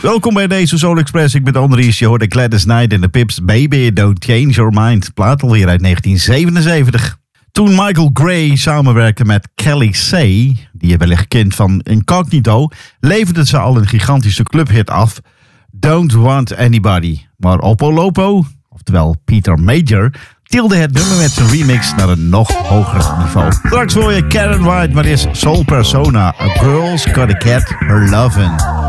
Welkom bij deze Soul Express. Ik ben Andries. Je hoorde Gladys Knight en de Pips. Baby, Don't Change Your Mind. Plaat alweer uit 1977. Toen Michael Gray samenwerkte met Kelly Say, die je wellicht kent van Incognito, leverden ze al een gigantische clubhit af, Don't Want Anybody. Maar Oppo Lopo, oftewel Peter Major, tilde het nummer met zijn remix naar een nog hoger niveau. Straks hoor je Karen White, maar is Soul Persona, A Girl's Gotta Get Her Lovin'.